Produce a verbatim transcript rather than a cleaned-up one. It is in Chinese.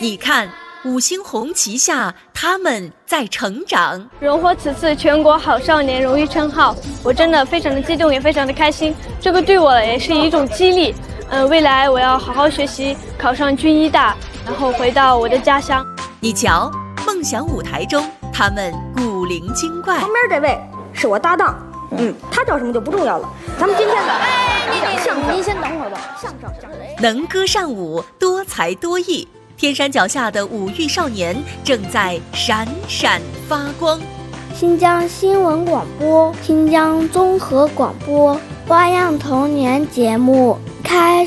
你看，五星红旗下，他们在成长。 荣获此次全国好少年荣誉称号，我真的非常的激动，也非常的开心。这个对我也是一种激励。嗯、呃，未来我要好好学习，考上军医大，然后回到我的家乡。 你瞧，梦想舞台中，他们古灵精怪。 旁边这位是我搭档，嗯，他叫什么就不重要了。咱们今天的讲相声，您先等会儿吧。相声相声， 能歌善舞，多才多艺。天山脚下的五育少年正在闪闪发光。 新疆新闻广播、新疆综合广播花样童年节目开